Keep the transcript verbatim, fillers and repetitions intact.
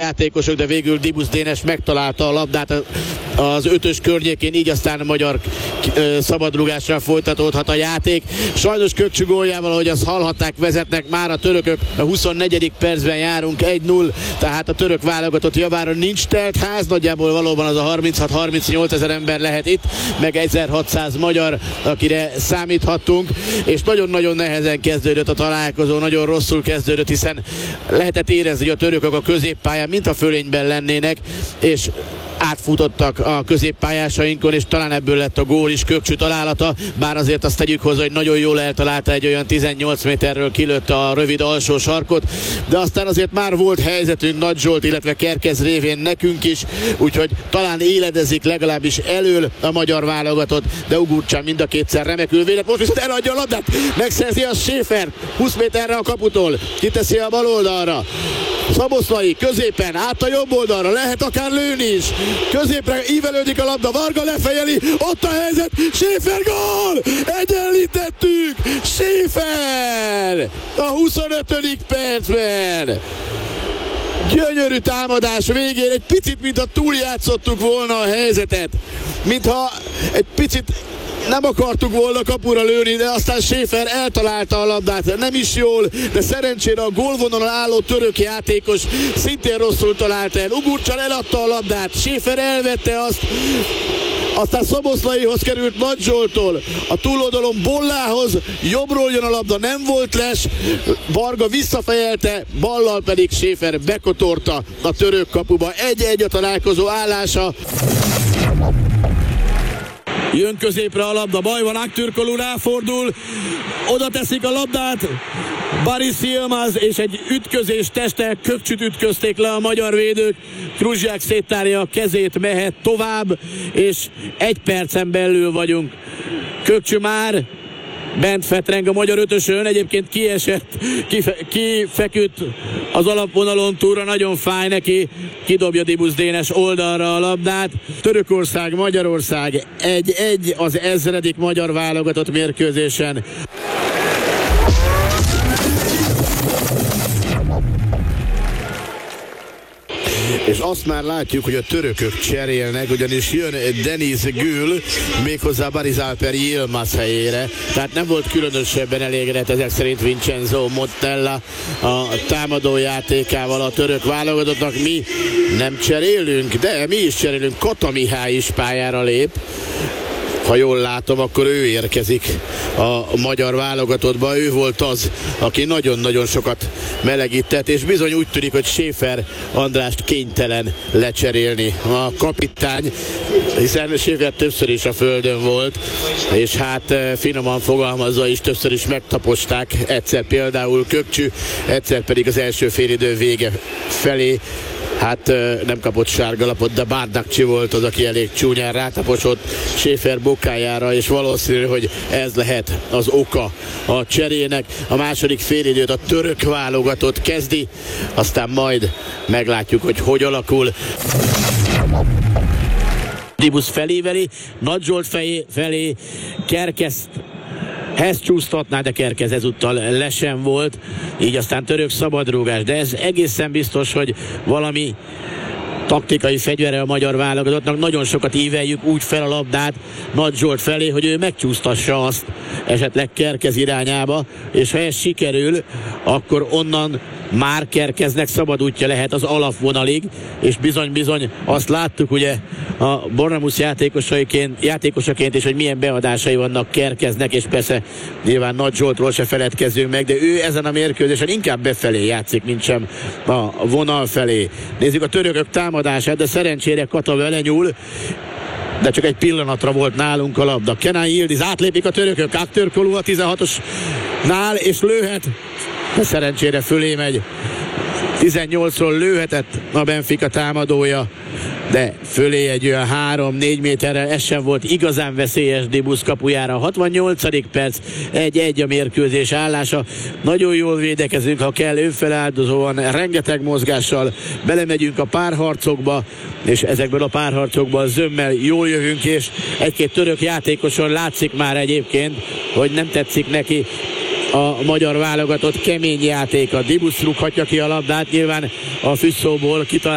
játékosok, de végül Dibusz Dénes megtalálta a labdát az ötös környékén, így aztán a magyar szabadrugásra folytatódhat a játék. Sajnos Kökcsü góljával, ahogy azt hallhatták, vezetnek már a törökök, a huszonnegyedik percben járunk egy null, tehát a török válogatott javára nincs telt ház, nagyjából valóban az a harminchat-harmincnyolc ezer ember lehet itt, meg ezerhatszáz magyar, akire számíthattunk, és nagyon-nagyon nehezen kezdődött a találkozó, nagyon rosszul kezdődött, hiszen lehetett érezni, hogy a törökök a középpályán mint a fölényben lennének, és átfutottak a középpályásainkon, és talán ebből lett a gól is, Kökcsü találata, bár azért azt tegyük hozzá, hogy nagyon jól eltalálta, egy olyan tizennyolc méterről kilőtte a rövid alsó sarkot, de aztán azért már volt helyzetünk Nagy Zsolt, illetve Kerkez révén nekünk is, úgyhogy talán éledezik legalábbis elől a magyar válogatott, de Ugurcsán mind a kétszer remekül védett, most viszont eladja a labdát, megszerzi a Schäfer, húsz méterre a kaputól, kiteszi a bal oldalra, Szoboszlai középen, át a jobb oldalra, lehet akár lőni is, középre ívelődik a labda, Varga lefejeli, ott a helyzet, Schäfer gól! Egyenlítettük! Schäfer! A huszonötödik percben! Gyönyörű támadás végén, egy picit, mintha túljátszottuk volna a helyzetet, mintha egy picit nem akartuk volna kapura lőni, de aztán Schäfer eltalálta a labdát, nem is jól, de szerencsére a gólvonalon álló török játékos szintén rosszul találta el. Ugurcsán eladta a labdát, Schäfer elvette azt, aztán Szoboszlaihoz került Nagy Zsolttól, a túloldalon Bollához, jobbról jön a labda, nem volt les, Varga visszafejelte, ballal pedig Schäfer bekotorta a török kapuba. Egy-egy a találkozó állása. Jön középre a labda, baj van, Aktürkoğlu ráfordul, oda teszik a labdát, Baris Yilmaz, és egy ütközés testtel Kökcsüt ütközték le a magyar védők, Kruzsák széttárja a kezét, mehet tovább, és egy percen belül vagyunk. Kökcsü már bent fetreng a magyar ötösön, egyébként kiesett, kifeküdt az alapvonalon túlra, nagyon fáj neki, kidobja Dibusz Dénes oldalra a labdát. Törökország, Magyarország egy-egy az ezredik magyar válogatott mérkőzésen. És azt már látjuk, hogy a törökök cserélnek, ugyanis jön Deniz Gül, méghozzá Baris Alper Yilmaz helyére. Tehát nem volt különösebben elégedett ezek szerint Vincenzo Montella a támadó játékával a török válogatottnak. Mi nem cserélünk, de mi is cserélünk. Kata Mihály is pályára lép. Ha jól látom, akkor ő érkezik a magyar válogatottba. Ő volt az, aki nagyon-nagyon sokat melegített, és bizony úgy tűnik, hogy Schäfer Andrást kénytelen lecserélni a kapitány, hiszen Schäfer többször is a földön volt, és hát finoman fogalmazva is többször is megtaposták, egyszer például Kökcsü, egyszer pedig az első félidő vége felé. Hát nem kapott sárgalapot, de Bardakcsi volt az, aki elég csúnyán rátaposott Schäfer bokájára, és valószínű, hogy ez lehet az oka a cserének. A második félidőt a török válogatott kezdi, aztán majd meglátjuk, hogy hogy alakul. Dibusz feléveli, Nagy Zsolt felé, felé Kerkez Hez csúsztatná, de Kerkez ezúttal le sem volt, így aztán török szabadrúgás, de ez egészen biztos, hogy valami taktikai fegyvere a magyar válogatottnak. Nagyon sokat íveljük úgy fel a labdát Nagy Zsolt felé, hogy ő megcsúsztassa azt esetleg Kerkez irányába, és ha ez sikerül, akkor onnan már Kerkeznek szabad útja lehet az alapvonalig, és bizony-bizony azt láttuk ugye a Bournemouth játékosaként, játékosaként is, hogy milyen beadásai vannak Kerkeznek, és persze nyilván Nagy Zsoltról se feledkezzünk meg, de ő ezen a mérkőzésen inkább befelé játszik, mint sem a vonal felé. Nézzük a törökök támadását, de szerencsére Kata vele nyúl, de csak egy pillanatra volt nálunk a labda. Kenan Yildiz, átlépik a törökök, Aktürkoğlu a tizenhatosnál, és lőhet, de szerencsére fölé megy. tizennyolcról lőhetett a Benfica támadója, de fölé egy olyan három-négy méterrel, ez sem volt igazán veszélyes Dibusz kapujára. A hatvannyolcadik perc, egy-egy a mérkőzés állása. Nagyon jól védekezünk, ha kell, önfeláldozóan, rengeteg mozgással belemegyünk a párharcokba, és ezekből a párharcokból zömmel jól jövünk, és egy-két török játékoson látszik már egyébként, hogy nem tetszik neki a magyar válogatott kemény játéka. Dibusz rúghatja ki a labdát, nyilván a füsszóból kitalál